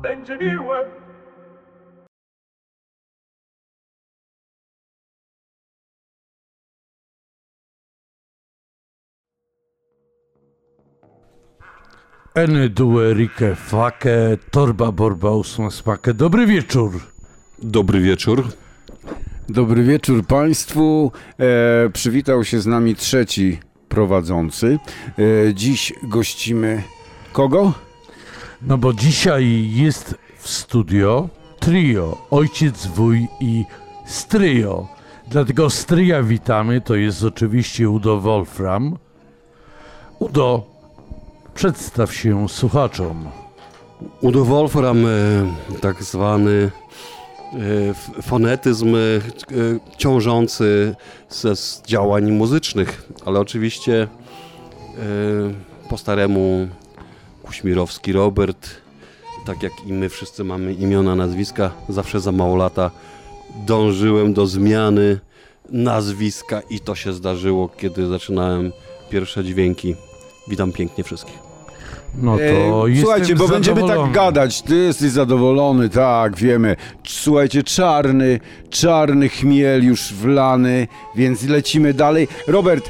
Będzie miłe. Eny due rike fake, torba borba ósma smake. Dobry wieczór. Dobry wieczór. Dobry wieczór Państwu. Przywitał się z nami trzeci prowadzący. Dziś gościmy kogo? No bo dzisiaj jest w studio trio, ojciec, wuj i stryjo. Dlatego stryja witamy, to jest oczywiście Udo Wolfram. Udo, przedstaw się słuchaczom. Udo Wolfram, tak zwany fonetyzm ciążący z działań muzycznych, ale oczywiście po staremu Kuśmirowski Robert, tak jak i my wszyscy mamy imiona, nazwiska, zawsze za mało lata dążyłem do zmiany nazwiska i to się zdarzyło, kiedy zaczynałem pierwsze dźwięki. Witam pięknie wszystkich. No to Słuchajcie, bo będziemy zadowolony. tak gadać. Ty jesteś zadowolony, tak, wiemy. Słuchajcie, czarny chmiel już wlany, więc lecimy dalej. Robert,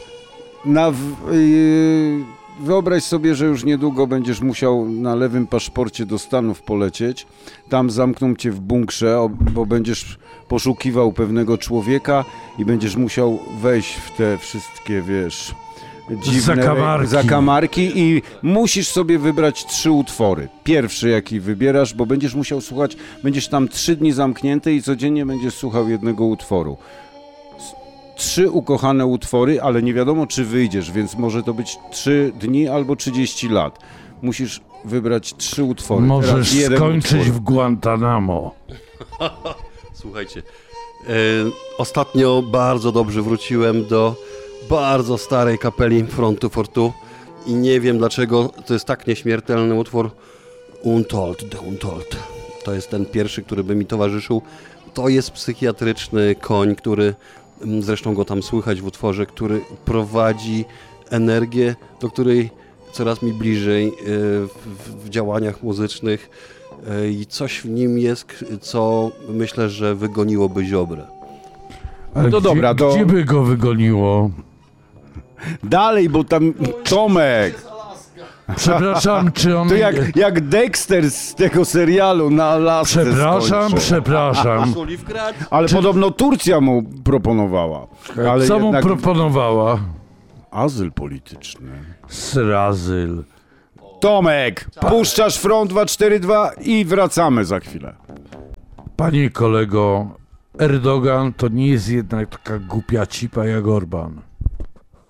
wyobraź sobie, że już niedługo będziesz musiał na lewym paszporcie do Stanów polecieć. Tam zamkną cię w bunkrze, bo będziesz poszukiwał pewnego człowieka i będziesz musiał wejść w te wszystkie, wiesz, dziwne zakamarki i musisz sobie wybrać 3 utwory. Pierwszy, jaki wybierasz, bo będziesz musiał słuchać, będziesz tam 3 dni zamknięty i codziennie będziesz słuchał jednego utworu. 3 ukochane utwory, ale nie wiadomo, czy wyjdziesz, więc może to być 3 dni albo 30 lat. Musisz wybrać 3 utwory. Możesz skończyć w Guantanamo. Słuchajcie, ostatnio bardzo dobrze wróciłem do bardzo starej kapeli Frontu for Two i nie wiem dlaczego to jest tak nieśmiertelny utwór Untold, The Untold. To jest ten pierwszy, który by mi towarzyszył. To jest psychiatryczny koń, który, zresztą go tam słychać w utworze, który prowadzi energię, do której coraz mi bliżej w działaniach muzycznych i coś w nim jest, co myślę, że wygoniłoby Ziobrę. Ale to gdzie, dobra, to... gdzie by go wygoniło? Dalej, bo tam Tomek. Przepraszam, czy on... To jak Dexter z tego serialu na Alasce Przepraszam. Ale podobno Turcja mu proponowała. Ale Co mu proponowała? Azyl polityczny. Srazyl. Tomek, puszczasz Front 242 i wracamy za chwilę. Panie kolego, Erdogan to nie jest jednak taka głupia cipa jak Orban.